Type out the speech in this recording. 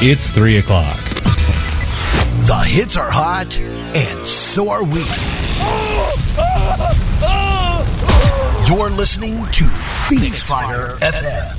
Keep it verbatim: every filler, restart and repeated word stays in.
It's three o'clock. The hits are hot, and so are we. You're listening to Phoenix Fire F M.